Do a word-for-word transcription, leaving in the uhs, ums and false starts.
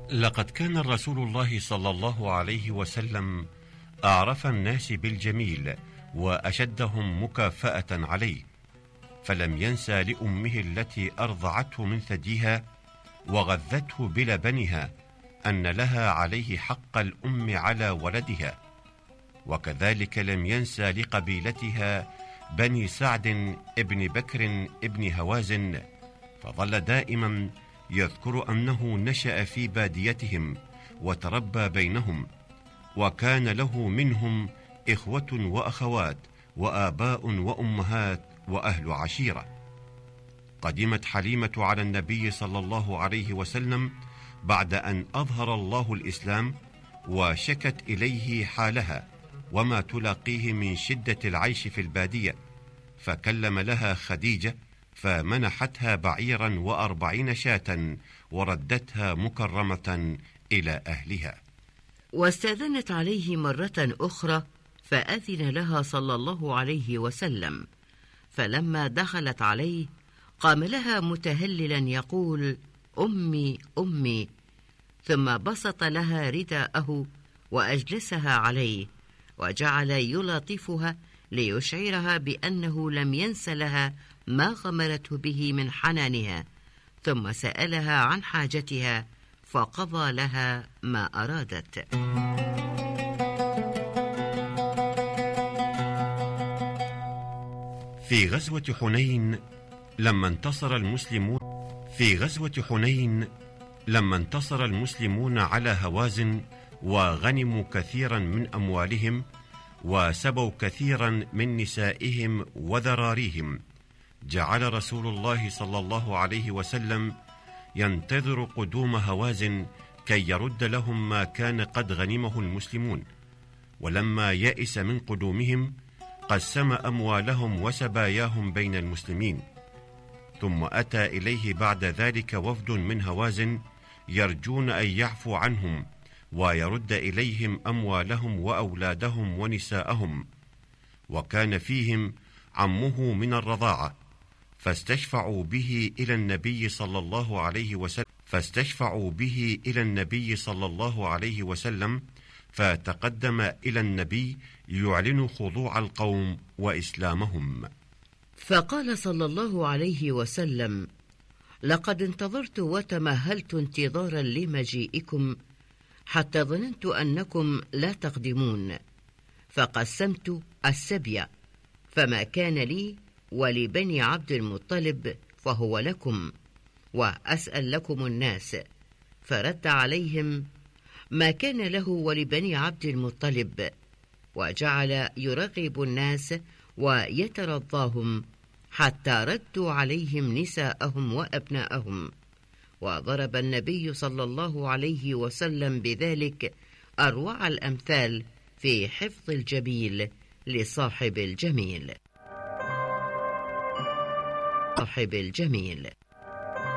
لقد كان رسول الله صلى الله عليه وسلم أعرف الناس بالجميل وأشدهم مكافأة عليه، فلم ينسى لأمه التي أرضعته من ثديها وغذته بلبنها أن لها عليه حق الأم على ولدها، وكذلك لم ينسى لقبيلتها بني سعد ابن بكر ابن هوازن، فظل دائما يذكر أنه نشأ في باديتهم وتربى بينهم، وكان له منهم إخوة وأخوات وآباء وأمهات وأهل عشيرة. قدمت حليمة على النبي صلى الله عليه وسلم بعد أن أظهر الله الإسلام، وشكت إليه حالها وما تلاقيه من شدة العيش في البادية، فكلم لها خديجة فمنحتها بعيرا وأربعين شاة وردتها مكرمة إلى أهلها. واستأذنت عليه مرة أخرى فأذن لها صلى الله عليه وسلم، فلما دخلت عليه قام لها متهللا يقول: أمي أمي، ثم بسط لها رداءه وأجلسها عليه، وجعل يلاطفها ليشعرها بأنه لم ينس لها ما غمرته به من حنانها، ثم سألها عن حاجتها فقضى لها ما أرادت. في غزوة حنين لما انتصر المسلمون في غزوة حنين لما انتصر المسلمون على هوازن وغنموا كثيرا من أموالهم وسبوا كثيرا من نسائهم وذراريهم، جعل رسول الله صلى الله عليه وسلم ينتظر قدوم هوازن كي يرد لهم ما كان قد غنمه المسلمون، ولما يئس من قدومهم قسم أموالهم وسباياهم بين المسلمين. ثم أتى إليه بعد ذلك وفد من هوازن يرجون أن يعفو عنهم ويرد إليهم أموالهم وأولادهم ونساءهم، وكان فيهم عمه من الرضاعة، فاستشفعوا به إلى النبي صلى الله عليه وسلم فاستشفعوا به إلى النبي صلى الله عليه وسلم فتقدم إلى النبي يعلن خضوع القوم وإسلامهم. فقال صلى الله عليه وسلم: لقد انتظرت وتمهلت انتظارا لمجيئكم حتى ظننت أنكم لا تقدمون، فقسمت السبي، فما كان لي ولبني عبد المطلب فهو لكم، وأسأل لكم الناس. فرد عليهم: ما كان له ولبني عبد المطلب، وجعل يرغب الناس ويترضاهم حتى ردوا عليهم نساءهم وأبناءهم. وضرب النبي صلى الله عليه وسلم بذلك أروع الأمثال في حفظ الجميل لصاحب الجميل. صاحب الجميل